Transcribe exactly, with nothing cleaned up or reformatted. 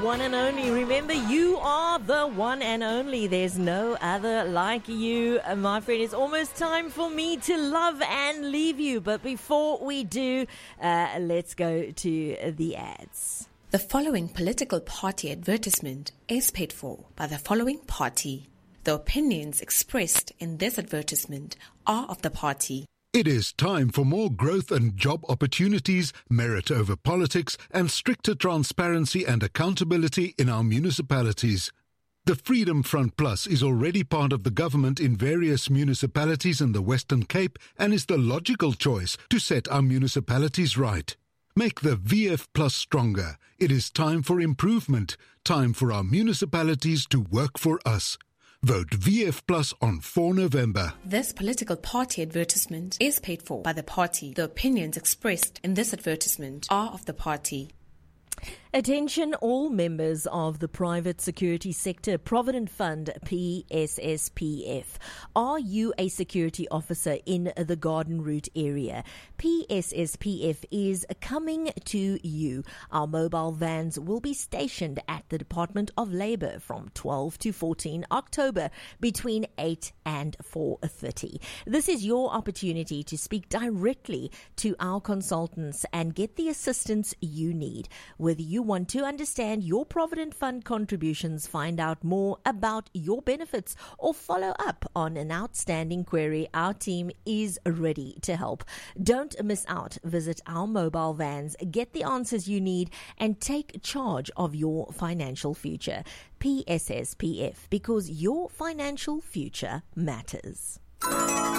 one and only. Remember, you are the one and only. There's no other like you. Uh, My friend, it's almost time for me to love and leave you. But before we do, uh, let's go to the ads. The following political party advertisement is paid for by the following party. The opinions expressed in this advertisement are of the party. It is time for more growth and job opportunities, merit over politics, and stricter transparency and accountability in our municipalities. The Freedom Front Plus is already part of the government in various municipalities in the Western Cape and is the logical choice to set our municipalities right. Make the V F Plus stronger. It is time for improvement, time for our municipalities to work for us. Vote V F Plus on the fourth of November. This political party advertisement is paid for by the party. The opinions expressed in this advertisement are of the party. Attention all members of the private security sector Provident Fund P S S P F. Are you a security officer in the Garden Route area? P S S P F is coming to you. Our mobile vans will be stationed at the Department of Labour from twelve to fourteen October between eight and four thirty. This is your opportunity to speak directly to our consultants and get the assistance you need. Whether you want to understand your Provident Fund contributions, find out more about your benefits, or follow up on an outstanding query, our team is ready to help. Don't miss out. Visit our mobile vans, get the answers you need, and take charge of your financial future. P S S P F, because your financial future matters.